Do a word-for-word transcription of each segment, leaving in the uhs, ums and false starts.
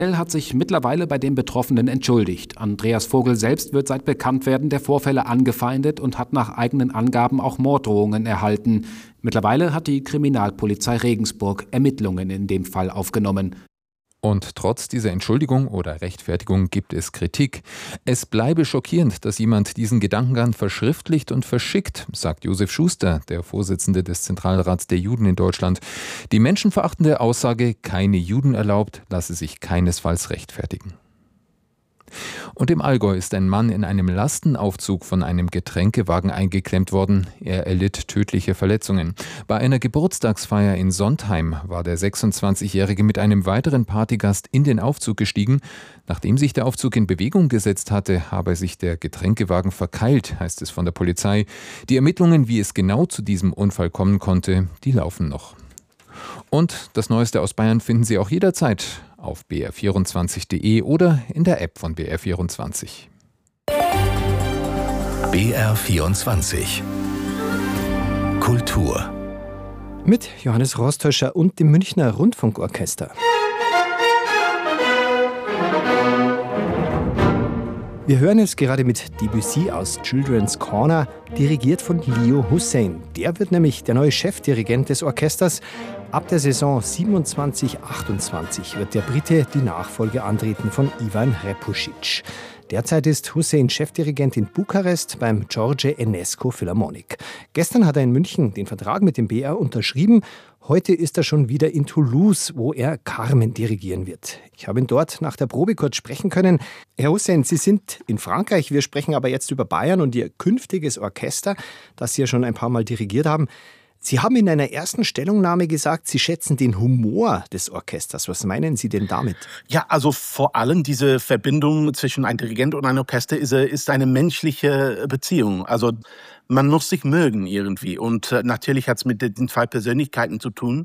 hat sich mittlerweile bei den Betroffenen entschuldigt. Andreas Vogel selbst wird seit Bekanntwerden der Vorfälle angefeindet und hat nach eigenen Angaben auch Morddrohungen erhalten. Mittlerweile hat die Kriminalpolizei Regensburg Ermittlungen in dem Fall aufgenommen. Und trotz dieser Entschuldigung oder Rechtfertigung gibt es Kritik. Es bleibe schockierend, dass jemand diesen Gedankengang verschriftlicht und verschickt, sagt Josef Schuster, der Vorsitzende des Zentralrats der Juden in Deutschland. Die menschenverachtende Aussage, keine Juden erlaubt, lasse sich keinesfalls rechtfertigen. Und im Allgäu ist ein Mann in einem Lastenaufzug von einem Getränkewagen eingeklemmt worden. Er erlitt tödliche Verletzungen. Bei einer Geburtstagsfeier in Sontheim war der sechsundzwanzigjährige mit einem weiteren Partygast in den Aufzug gestiegen. Nachdem sich der Aufzug in Bewegung gesetzt hatte, habe sich der Getränkewagen verkeilt, heißt es von der Polizei. Die Ermittlungen, wie es genau zu diesem Unfall kommen konnte, die laufen noch. Und das Neueste aus Bayern finden Sie auch jederzeit auf b r vierundzwanzig punkt de oder in der App von B R vierundzwanzig. B R vierundzwanzig Kultur mit Johannes Rostäuscher und dem Münchner Rundfunkorchester. Wir hören es gerade mit Debussy aus Children's Corner, dirigiert von Leo Hussein. Der wird nämlich der neue Chefdirigent des Orchesters. Ab der Saison siebenundzwanzig achtundzwanzig wird der Brite die Nachfolge antreten von Ivan Repusic. Derzeit ist Hussein Chefdirigent in Bukarest beim George Enescu Philharmonic. Gestern hat er in München den Vertrag mit dem B R unterschrieben. Heute ist er schon wieder in Toulouse, wo er Carmen dirigieren wird. Ich habe ihn dort nach der Probe kurz sprechen können. Herr Hussein, Sie sind in Frankreich. Wir sprechen aber jetzt über Bayern und Ihr künftiges Orchester, das Sie ja schon ein paar Mal dirigiert haben. Sie haben in einer ersten Stellungnahme gesagt, Sie schätzen den Humor des Orchesters. Was meinen Sie denn damit? Ja, also vor allem diese Verbindung zwischen einem Dirigent und einem Orchester ist, ist eine menschliche Beziehung. Also man muss sich mögen irgendwie. Und natürlich hat es mit den zwei Persönlichkeiten zu tun.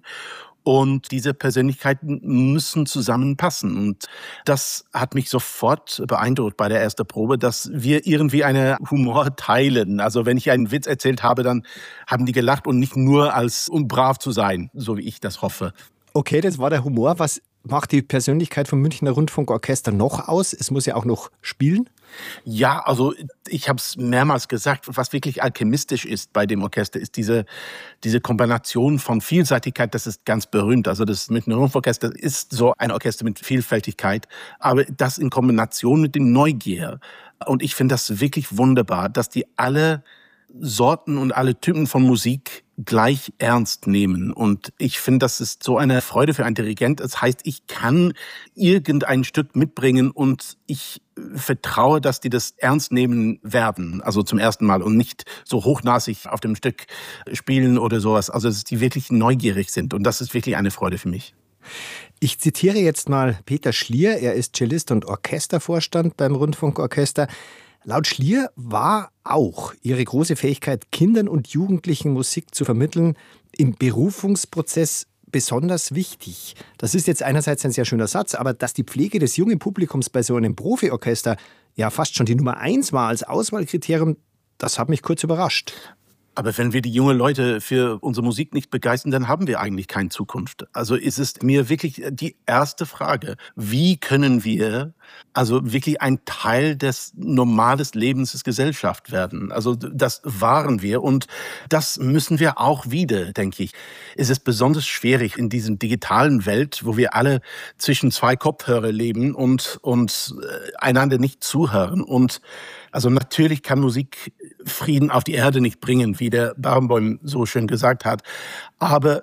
Und diese Persönlichkeiten müssen zusammenpassen. Und das hat mich sofort beeindruckt bei der ersten Probe, dass wir irgendwie einen Humor teilen. Also wenn ich einen Witz erzählt habe, dann haben die gelacht und nicht nur als, um brav zu sein, so wie ich das hoffe. Okay, das war der Humor. Was macht die Persönlichkeit vom Münchner Rundfunkorchester noch aus? Es muss ja auch noch spielen. Ja, also ich habe es mehrmals gesagt, was wirklich alchemistisch ist bei dem Orchester, ist diese, diese Kombination von Vielseitigkeit, das ist ganz berühmt. Also das Münchner Rundfunkorchester ist so ein Orchester mit Vielfältigkeit, aber das in Kombination mit dem Neugier. Und ich finde das wirklich wunderbar, dass die alle Sorten und alle Typen von Musik gleich ernst nehmen. Und ich finde, das ist so eine Freude für einen Dirigent. Das heißt, ich kann irgendein Stück mitbringen und ich vertraue, dass die das ernst nehmen werden. Also zum ersten Mal und nicht so hochnasig auf dem Stück spielen oder sowas. Also, dass die wirklich neugierig sind. Und das ist wirklich eine Freude für mich. Ich zitiere jetzt mal Peter Schlier. Er ist Cellist und Orchestervorstand beim Rundfunkorchester. Laut Schlier war auch Ihre große Fähigkeit, Kindern und Jugendlichen Musik zu vermitteln, im Berufungsprozess besonders wichtig. Das ist jetzt einerseits ein sehr schöner Satz, aber dass die Pflege des jungen Publikums bei so einem Profiorchester ja fast schon die Nummer eins war als Auswahlkriterium, das hat mich kurz überrascht. Aber wenn wir die jungen Leute für unsere Musik nicht begeistern, dann haben wir eigentlich keine Zukunft. Also ist es mir wirklich die erste Frage, wie können wir also wirklich ein Teil des normalen Lebens der Gesellschaft werden? Also das waren wir und das müssen wir auch wieder, denke ich. Es ist besonders schwierig in diesem digitalen Welt, wo wir alle zwischen zwei Kopfhörer leben und, und einander nicht zuhören. Und also natürlich kann Musik Frieden auf die Erde nicht bringen, wie der Barenboim so schön gesagt hat. Aber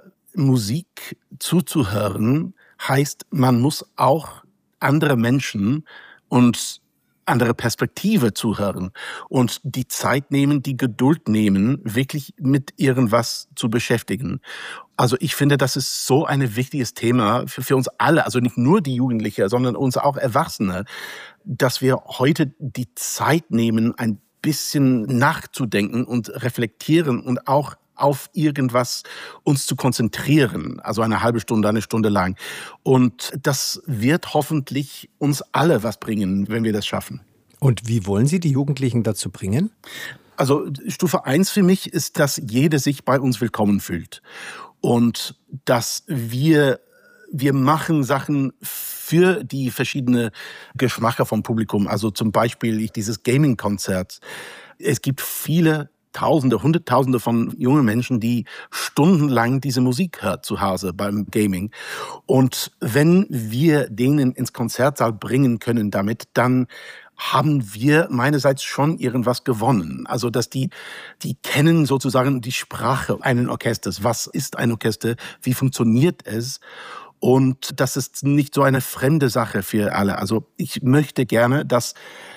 Musik zuzuhören heißt, man muss auch andere Menschen und andere Perspektive zuhören und die Zeit nehmen, die Geduld nehmen, wirklich mit irgendwas zu beschäftigen. Also ich finde, das ist so ein wichtiges Thema für, für uns alle, also nicht nur die Jugendlichen, sondern uns auch Erwachsene, dass wir heute die Zeit nehmen, ein bisschen nachzudenken und reflektieren und auch auf irgendwas uns zu konzentrieren, also eine halbe Stunde, eine Stunde lang. Und das wird hoffentlich uns alle was bringen, wenn wir das schaffen. Und wie wollen Sie die Jugendlichen dazu bringen? Also Stufe eins für mich ist, dass jeder sich bei uns willkommen fühlt und dass wir wir machen Sachen für die verschiedenen Geschmäcker vom Publikum. Also zum Beispiel dieses Gaming-Konzert. Es gibt viele Tausende, Hunderttausende von jungen Menschen, die stundenlang diese Musik hört zu Hause beim Gaming. Und wenn wir denen ins Konzertsaal bringen können damit, dann haben wir meinerseits schon irgendwas gewonnen. Also, dass die, die kennen sozusagen die Sprache eines Orchesters. Was ist ein Orchester? Wie funktioniert es? Und das ist nicht so eine fremde Sache für alle. Also, ich möchte gerne, dass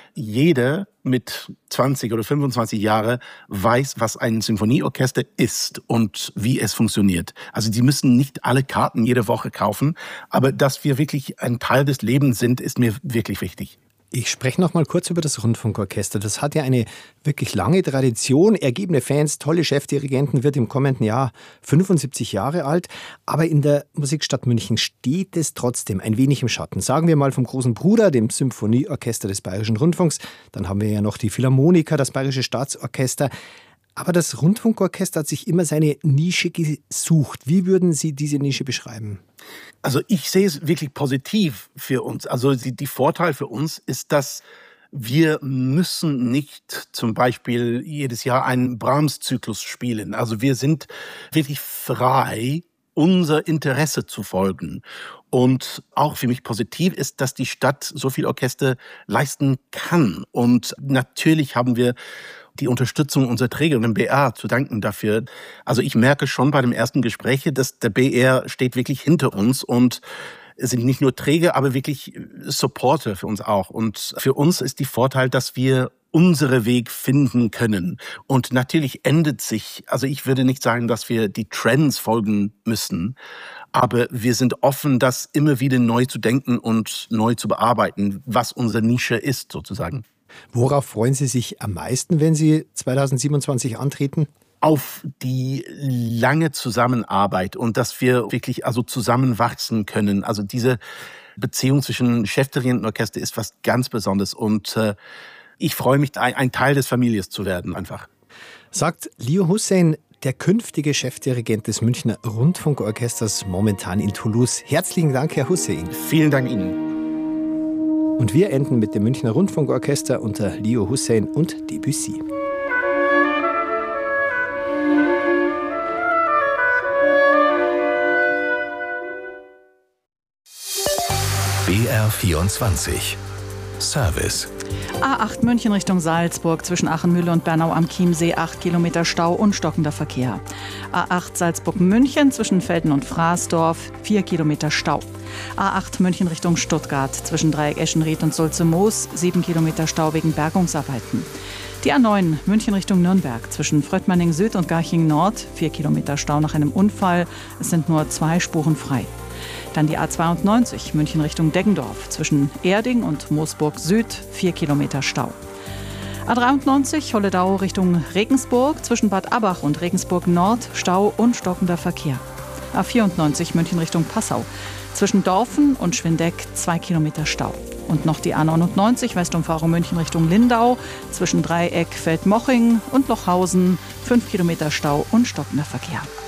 jeder mit zwanzig oder fünfundzwanzig Jahren weiß, was ein Symphonieorchester ist und wie es funktioniert. Also die müssen nicht alle Karten jede Woche kaufen, aber dass wir wirklich ein Teil des Lebens sind, ist mir wirklich wichtig. Ich spreche noch mal kurz über das Rundfunkorchester. Das hat ja eine wirklich lange Tradition, ergebene Fans, tolle Chefdirigenten, wird im kommenden Jahr fünfundsiebzig Jahre alt. Aber in der Musikstadt München steht es trotzdem ein wenig im Schatten. Sagen wir mal vom großen Bruder, dem Symphonieorchester des Bayerischen Rundfunks. Dann haben wir ja noch die Philharmoniker, das Bayerische Staatsorchester. Aber das Rundfunkorchester hat sich immer seine Nische gesucht. Wie würden Sie diese Nische beschreiben? Also ich sehe es wirklich positiv für uns. Also die, die Vorteil für uns ist, dass wir müssen nicht zum Beispiel jedes Jahr einen Brahms-Zyklus spielen. Also wir sind wirklich frei, unser Interesse zu folgen. Und auch für mich positiv ist, dass die Stadt so viel Orchester leisten kann. Und natürlich haben wir die Unterstützung unserer Träger und dem B R zu danken dafür. Also ich merke schon bei dem ersten Gespräch, dass der B R steht wirklich hinter uns und sind nicht nur Träger, aber wirklich Supporter für uns auch. Und für uns ist die Vorteil, dass wir unseren Weg finden können. Und natürlich ändert sich, also ich würde nicht sagen, dass wir die Trends folgen müssen, aber wir sind offen, das immer wieder neu zu denken und neu zu bearbeiten, was unsere Nische ist sozusagen. Worauf freuen Sie sich am meisten, wenn Sie zweitausendsiebenundzwanzig antreten? Auf die lange Zusammenarbeit und dass wir wirklich also zusammenwachsen können. Also diese Beziehung zwischen Chefdirigent und Orchester ist was ganz Besonderes und äh, ich freue mich, ein, ein Teil des Families zu werden einfach. Sagt Leo Hussein, der künftige Chefdirigent des Münchner Rundfunkorchesters, momentan in Toulouse. Herzlichen Dank, Herr Hussein. Vielen Dank Ihnen. Und wir enden mit dem Münchner Rundfunkorchester unter Leo Hussein und Debussy. B R vierundzwanzig Service. A acht München Richtung Salzburg zwischen Achenmühle und Bernau am Chiemsee acht Kilometer Stau und stockender Verkehr. A acht Salzburg-München zwischen Velden und Fraßdorf vier Kilometer Stau. A acht München Richtung Stuttgart zwischen Dreieck Eschenried und Sulze-Moos sieben Kilometer Stau wegen Bergungsarbeiten. Die A neun München Richtung Nürnberg zwischen Fröttmanning Süd und Garching Nord vier Kilometer Stau nach einem Unfall. Es sind nur zwei Spuren frei. Dann die A zweiundneunzig München Richtung Deggendorf zwischen Erding und Moosburg Süd vier Kilometer Stau. A dreiundneunzig Holledau Richtung Regensburg zwischen Bad Abbach und Regensburg Nord Stau und stockender Verkehr. A vierundneunzig München Richtung Passau zwischen Dorfen und Schwindeck zwei Kilometer Stau. Und noch die A neunundneunzig Westumfahrung München Richtung Lindau zwischen Dreieck Feldmoching und Lochhausen fünf Kilometer Stau und stockender Verkehr.